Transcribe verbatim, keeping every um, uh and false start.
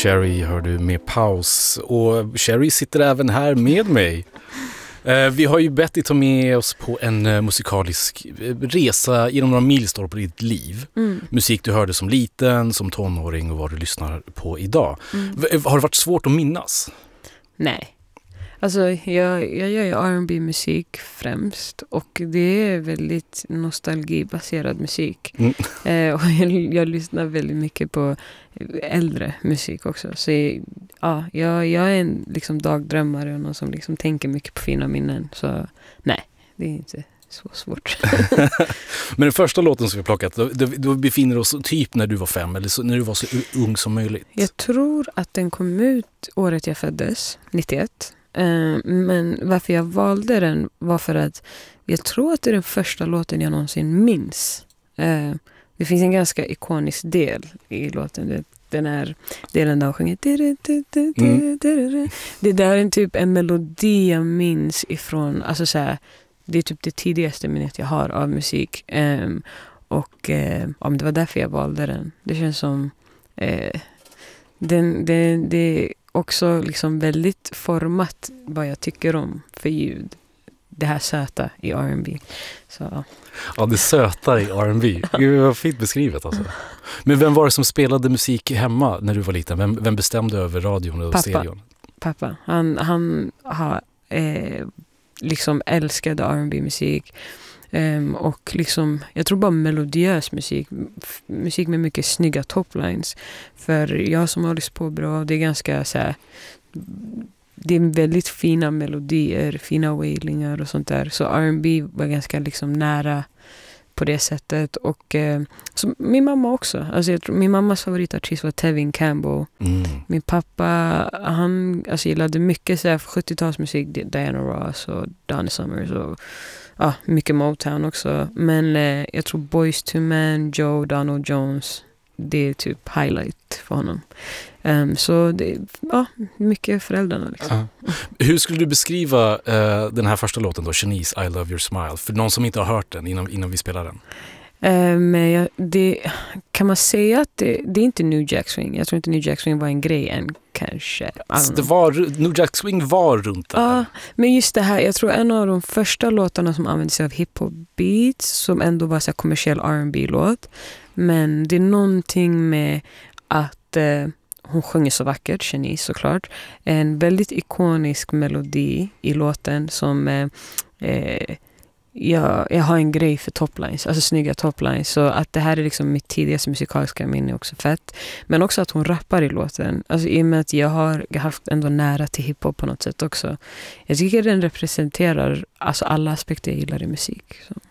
Cherry hör du med Paus. Och Cherry sitter även här med mig. Eh, vi har ju bett dig ta med oss på en uh, musikalisk resa genom några milstolpar i ditt liv. Mm. Musik du hörde som liten, som tonåring och vad du lyssnar på idag. Mm. V- har det varit svårt att minnas? Nej. Alltså jag, jag gör ju R and B-musik främst och det är väldigt nostalgibaserad musik. Mm. Eh, och jag, jag lyssnar väldigt mycket på äldre musik också. Så ja, jag, jag är en liksom dagdrömmare och någon som liksom tänker mycket på fina minnen. Så nej, det är inte så svårt. Men den första låten som vi har plockat, då, då, då befinner oss typ när du var fem eller så, när du var så ung som möjligt. Jag tror att den kom ut året jag föddes, nittioett. Uh, men varför jag valde den var för att jag tror att det är den första låten jag någonsin minns. Uh, det finns en ganska ikonisk del i låten. Den är delen där hon sjunger. Mm. Det där är en typ en melodi jag minns ifrån. Alltså så här, det är typ det tidigaste minnet jag har av musik. Um, och uh, om det var därför jag valde den. Det känns som uh, den, den, det också liksom väldigt format vad jag tycker om för ljud. Det här söta i R and B. Så. Ja, det söta i R and B. Gud, vad fint beskrivet alltså. Men vem var det som spelade musik hemma när du var liten? Vem, vem bestämde över radion och pappa. stereon? Pappa. Han, han har eh, liksom älskade R and B-musik. Um, och liksom, jag tror bara melodiös musik. F- musik med mycket snygga toplines. För jag som har lyssnat på bra, det är ganska så här, det är väldigt fina melodier, fina wailingar och sånt där. Så R and B var ganska liksom nära på det sättet. Och eh, så min mamma också. Alltså jag tror, min mammas favoritartist var Tevin Campbell. Mm. Min pappa, han alltså, gillade mycket så här sjuttiotalsmusik, Diana Ross och Donna Summers och ja, mycket Motown också. Men eh, jag tror Boyz two Men, Joe, Donald Jones, det är typ highlight för honom. Um, så det är ja, mycket föräldrarna liksom. Uh. Hur skulle du beskriva uh, den här första låten då, Shanice, I Love Your Smile, för någon som inte har hört den innan, innan vi spelar den? Uh, men jag, det, kan man säga att det, det är inte New Jack Swing. Jag tror inte New Jack Swing var en grej än kanske. Det var, New Jack Swing var runt där. Ja, men just det här, jag tror en av de första låtarna som använde sig av hiphop beats som ändå var så här kommersiell R and B-låt. Men det är någonting med att eh, hon sjunger så vackert, Shanice såklart. En väldigt ikonisk melodi i låten som eh, eh, jag, jag har en grej för toplines, alltså snygga toplines. Så att det här är liksom mitt tidigaste musikaliska minne är också fett. Men också att hon rappar i låten. Alltså i och med att jag har haft ändå nära till hiphop på något sätt också. Jag tycker den representerar alltså alla aspekter jag gillar i musik. Så.